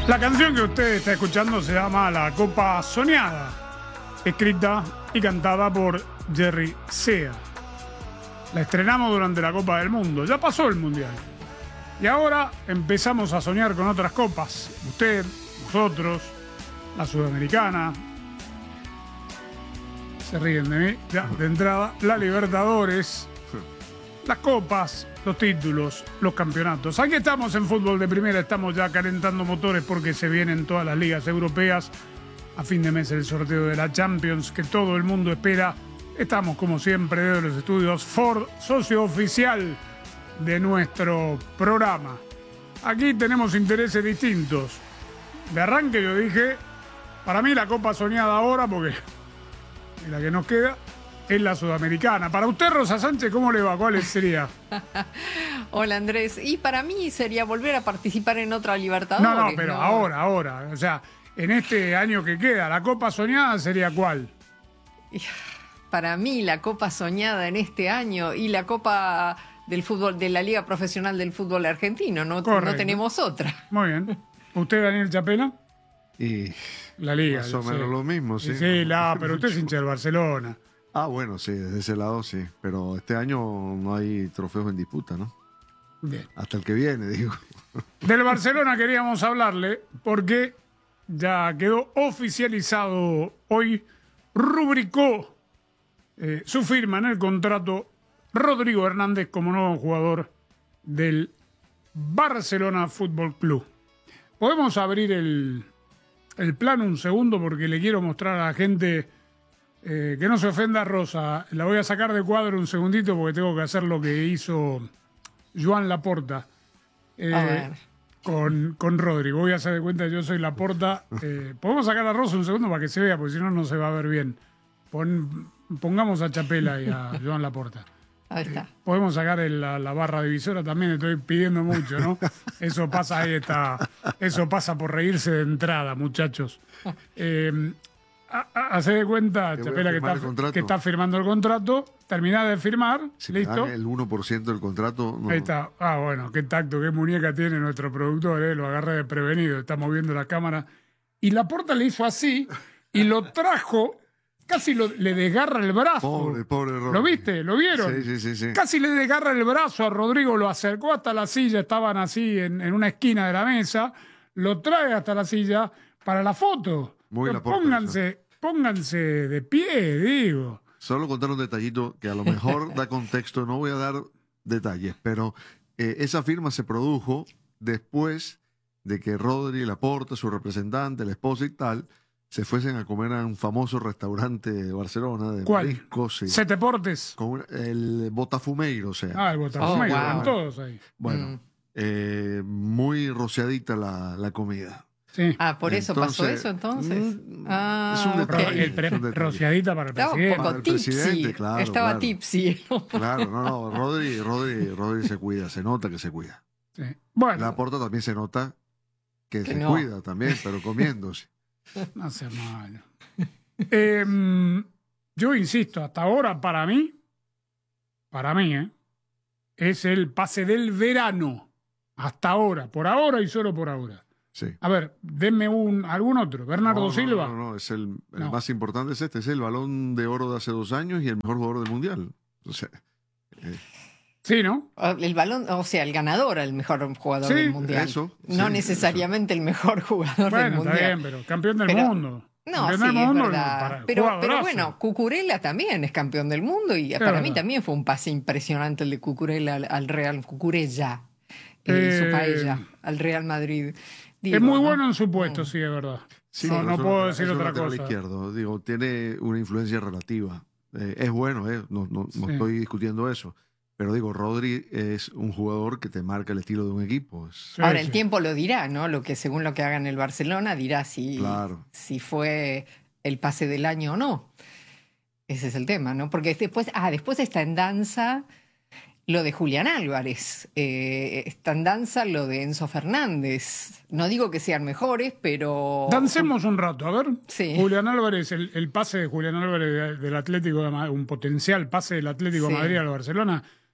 La canción que usted está escuchando se llama La Copa Soñada, escrita y cantada por Jerry Sea. La estrenamos durante la Copa del Mundo, ya pasó el Mundial. Y ahora empezamos a soñar con otras copas. Usted, nosotros, la Sudamericana. Se ríen de mí, ya, de entrada. La Libertadores, las copas, los títulos, los campeonatos. Aquí estamos en Fútbol de Primera, estamos ya calentando motores porque se vienen todas las ligas europeas. A fin de mes el sorteo de la Champions que todo el mundo espera. Estamos como siempre desde los estudios Ford, socio oficial de nuestro programa. Aquí tenemos intereses distintos. De arranque yo dije, para mí la copa soñada ahora, porque la que nos queda es la Sudamericana. Para usted, Rosa Sánchez, ¿cómo le va? ¿Cuál sería? Hola, Andrés. Y para mí sería volver a participar en otra Libertadores. No, pero ¿no? Ahora. O sea, en este año que queda, ¿la copa soñada sería cuál? Para mí la copa soñada en este año y la copa del fútbol, de la Liga Profesional del Fútbol Argentino. No tenemos otra. Muy bien. ¿Usted, Daniel Chapela? Y la Liga. más o menos lo mismo, sí. Sí, pero usted es hincha del Barcelona. Ah, bueno, sí, desde ese lado sí. Pero este año no hay trofeos en disputa, ¿no? Bien. Hasta el que viene, digo. Del Barcelona queríamos hablarle porque ya quedó oficializado hoy, rubricó su firma en el contrato Rodrigo Hernández como nuevo jugador del Barcelona Fútbol Club. Podemos abrir el plano un segundo porque le quiero mostrar a la gente que no se ofenda, Rosa. La voy a sacar de cuadro un segundito porque tengo que hacer lo que hizo Joan Laporta con Rodrigo. Voy a hacer de cuenta que yo soy Laporta. Podemos sacar a Rosa un segundo para que se vea, porque si no, no se va a ver bien. Pongamos a Chapela y a Joan Laporta. Ahí está. Podemos sacar la barra divisora también, estoy pidiendo mucho, ¿no? Eso pasa, ahí está. Eso pasa por reírse de entrada, muchachos. Hacé de cuenta, Chapela, que está firmando el contrato. Terminá de firmar, si listo. El 1% del contrato. No. Ahí está. Ah, bueno, qué tacto, qué muñeca tiene nuestro productor, lo agarré desprevenido, está moviendo la cámara. Y Laporta le hizo así y lo trajo. Casi le desgarra el brazo. Pobre Rodrigo. ¿Lo viste? ¿Lo vieron? Sí. Casi le desgarra el brazo a Rodrigo, lo acercó hasta la silla, estaban así en una esquina de la mesa, lo trae hasta la silla para la foto. Pónganse de pie, digo. Solo contar un detallito que a lo mejor da contexto, no voy a dar detalles, pero esa firma se produjo después de que Rodri, Laporta, su representante, la esposa y tal, se fuesen a comer a un famoso restaurante de Barcelona de mariscos. Sí. Sete Portes. El Botafumeiro, o sea. El Botafumeiro, van todos ahí. Bueno, muy rociadita la comida. Sí. Por eso pasó eso entonces. Es un detalle. Rociadita para el presidente. Estaba un poco tipsy. Claro, Estaba tipsy. Claro, no. Rodri se cuida, se nota que se cuida. Sí. Bueno. Laporta también se nota que se cuida también, pero comiéndose. No sea malo. Yo insisto, hasta ahora para mí, es el pase del verano. Hasta ahora, por ahora y solo por ahora. Sí. A ver, denme algún otro. Bernardo Silva. No, es el más importante es este, es el Balón de Oro de hace 2 años y el mejor jugador del Mundial. O sea, sí, ¿no? El balón, o sea, el ganador, el mejor jugador del Mundial. No necesariamente el mejor jugador del Mundial. Está bien, pero campeón del mundo. No, sí, es verdad. Pero bueno, Cucurella también es campeón del mundo y para mí también fue un pase impresionante el de Cucurella al Real Cucurella, su paella, al Real Madrid. Es muy bueno en su puesto, sí, es verdad. Sí, no puedo decir otra cosa. Izquierdo, digo, tiene una influencia relativa. Es bueno, no estoy discutiendo eso. Pero digo, Rodri es un jugador que te marca el estilo de un equipo. Ahora, el tiempo lo dirá, ¿no? Según lo que haga en el Barcelona, dirá si fue el pase del año o no. Ese es el tema, ¿no? Porque después está en danza lo de Julián Álvarez. Está en danza lo de Enzo Fernández. No digo que sean mejores, pero... Dancemos un rato, a ver. Sí. Julián Álvarez, el pase de Julián Álvarez del Atlético de Madrid, un potencial pase del Atlético de Madrid al Barcelona,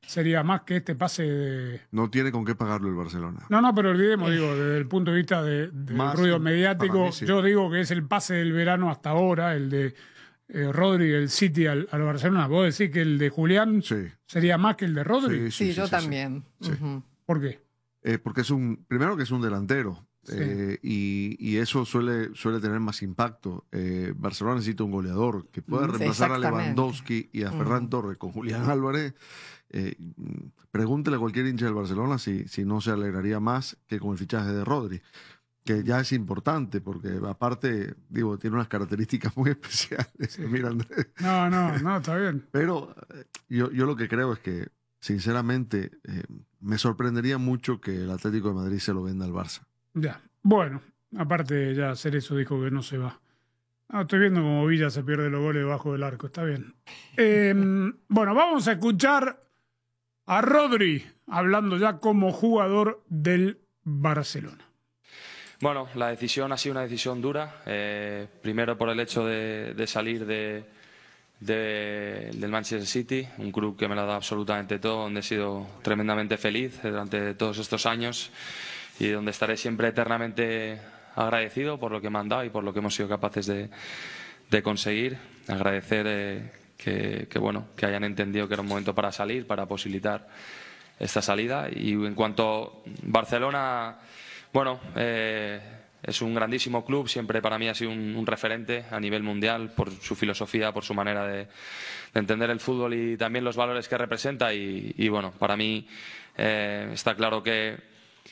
sería más que este pase de... No tiene con qué pagarlo el Barcelona. No, pero olvidemos, digo, desde el punto de vista del ruido mediático, sí. Yo digo que es el pase del verano hasta ahora, el de Rodri del City al Barcelona. ¿Vos decís que el de Julián sería más que el de Rodri? Sí, yo también. Sí. ¿Por qué? Porque primero que es un delantero. Sí. Y eso suele tener más impacto. Barcelona necesita un goleador que pueda reemplazar a Lewandowski y a Ferran Torres con Julián Álvarez. Pregúntele a cualquier hincha del Barcelona si no se alegraría más que con el fichaje de Rodri, que ya es importante porque aparte, digo, tiene unas características muy especiales. Sí. Mira, Andrés. No, está bien. Pero yo lo que creo es que, sinceramente, me sorprendería mucho que el Atlético de Madrid se lo venda al Barça. Ya, bueno, aparte ya Cerezo dijo que no se va. Estoy viendo como Villa se pierde los goles debajo del arco, está bien. Bueno, vamos a escuchar a Rodri hablando ya como jugador del Barcelona. Bueno, la decisión ha sido una decisión dura, primero por el hecho de salir del Manchester City, un club que me lo ha dado absolutamente todo, donde he sido tremendamente feliz durante todos estos años y donde estaré siempre eternamente agradecido por lo que me han dado y por lo que hemos sido capaces de conseguir. Agradecer que hayan entendido que era un momento para salir, para posibilitar esta salida. Y en cuanto a Barcelona, es un grandísimo club, siempre para mí ha sido un referente a nivel mundial por su filosofía, por su manera de entender el fútbol y también los valores que representa. Y bueno, para mí está claro que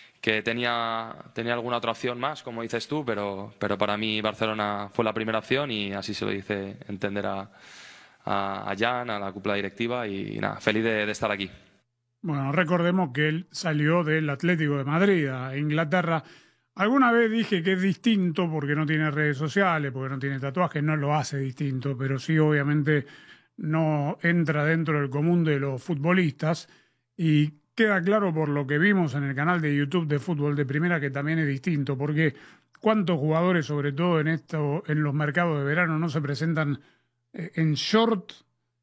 tenía alguna otra opción más, como dices tú, pero para mí Barcelona fue la primera opción y así se lo hice entender a Jan, a la cúpula directiva y nada, feliz de estar aquí. Bueno, recordemos que él salió del Atlético de Madrid a Inglaterra. Alguna vez dije que es distinto porque no tiene redes sociales, porque no tiene tatuajes, no lo hace distinto, pero sí obviamente no entra dentro del común de los futbolistas y queda claro por lo que vimos en el canal de YouTube de Fútbol de Primera que también es distinto, porque cuántos jugadores, sobre todo en los mercados de verano, no se presentan en short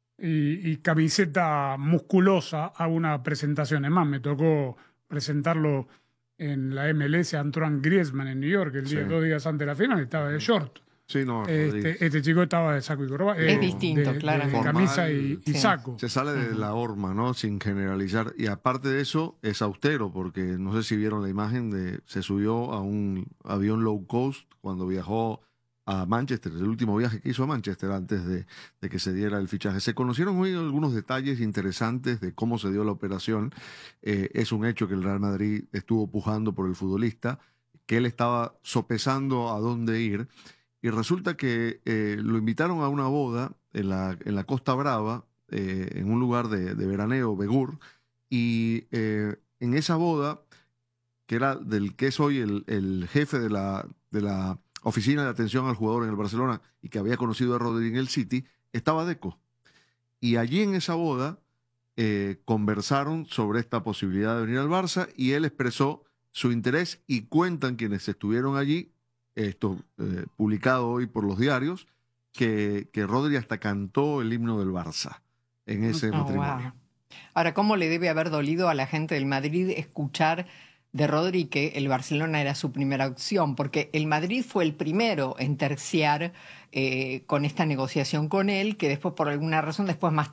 y camiseta musculosa a una presentación. Es más, me tocó presentarlo en la MLS a Antoine Griezmann en New York, 2 días antes de la final, estaba de short. Sí, no, este chico estaba de saco y corbata. Es distinto, claro. De camisa y saco. Se sale de la horma, ¿no? Sin generalizar. Y aparte de eso, es austero, porque no sé si vieron la imagen se subió a un avión low cost cuando viajó a Manchester, el último viaje que hizo a Manchester antes de que se diera el fichaje. Se conocieron hoy algunos detalles interesantes de cómo se dio la operación. Es un hecho que el Real Madrid estuvo pujando por el futbolista, que él estaba sopesando a dónde ir. Y resulta que lo invitaron a una boda en la Costa Brava, en un lugar de veraneo, Begur, y en esa boda, que era del que es hoy el jefe de la oficina de atención al jugador en el Barcelona y que había conocido a Rodri en el City, estaba Deco. Y allí en esa boda conversaron sobre esta posibilidad de venir al Barça y él expresó su interés y cuentan quienes estuvieron allí, esto publicado hoy por los diarios, que Rodri hasta cantó el himno del Barça en ese matrimonio. Wow. Ahora, ¿cómo le debe haber dolido a la gente del Madrid escuchar de Rodri que el Barcelona era su primera opción? Porque el Madrid fue el primero en terciar con esta negociación con él, que después, por alguna razón, más